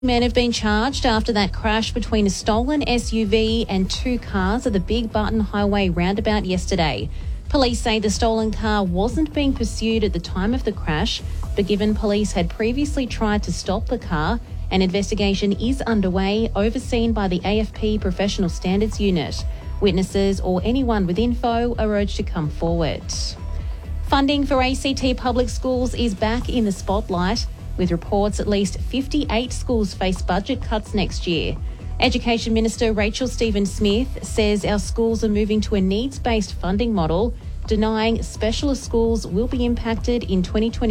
Men have been charged after that crash between a stolen SUV and two cars at the Big Button Highway roundabout yesterday. Police say the stolen car wasn't being pursued at the time of the crash, but given police had previously tried to stop the car, an investigation is underway, overseen by the AFP Professional Standards Unit. Witnesses or anyone with info are urged to come forward. Funding for ACT public schools is back in the spotlight, with reports at least 58 schools face budget cuts next year. Education Minister Rachel Stephen-Smith says our schools are moving to a needs-based funding model, denying specialist schools will be impacted in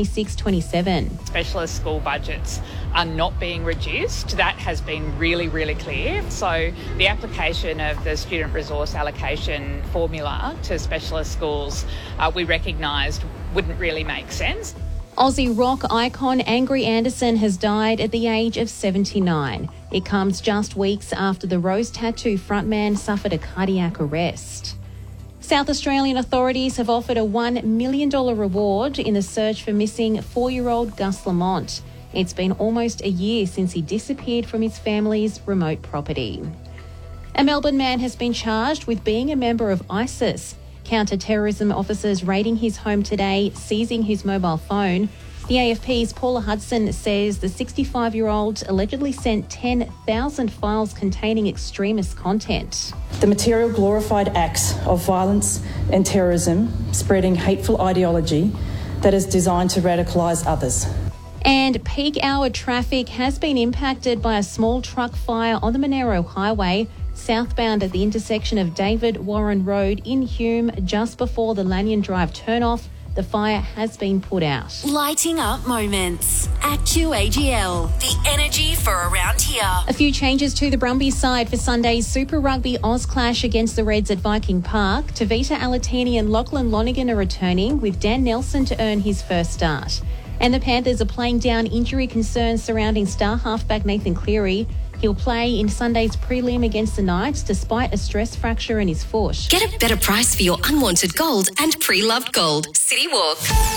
2026-27. Specialist school budgets are not being reduced. That has been really, really clear. So the application of the student resource allocation formula to specialist schools, we recognised wouldn't really make sense. Aussie rock icon Angry Anderson has died at the age of 79. It comes just weeks after the Rose Tattoo frontman suffered a cardiac arrest. South Australian authorities have offered a $1 million reward in the search for missing 4-year-old Gus Lamont. It's been almost a year since he disappeared from his family's remote property. A Melbourne man has been charged with being a member of ISIS. Counter-terrorism officers raiding his home today, seizing his mobile phone. The AFP's Paula Hudson says the 65-year-old allegedly sent 10,000 files containing extremist content. The material glorified acts of violence and terrorism, spreading hateful ideology that is designed to radicalise others. And peak hour traffic has been impacted by a small truck fire on the Monaro Highway, southbound at the intersection of David Warren Road in Hume, just before the Lanyon Drive turnoff. The fire has been put out. Lighting up moments. AccuAGL, the energy for around here. A few changes to the Brumbies side for Sunday's Super Rugby Oz clash against the Reds at Viking Park. Tavita Alatini and Lachlan Lonergan are returning, with Dan Nelson to earn his first start. And the Panthers are playing down injury concerns surrounding star halfback Nathan Cleary. He'll play in Sunday's prelim against the Knights despite a stress fracture in his foot. Get a better price for your unwanted gold and pre-loved gold. City Walk.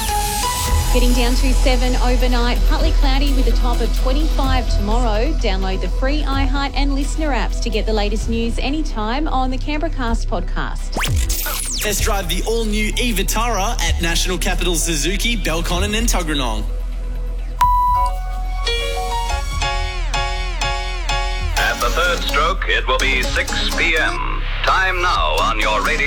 Getting down to 7 overnight, partly cloudy with a top of 25 tomorrow. Download the free iHeart and Listener apps to get the latest news anytime on the Canberra Cast podcast. Test drive the all-new e-Vitara at National Capital Suzuki, Belconnen and Tuggeranong. At the third stroke, it will be 6 p.m. Time now on your radio.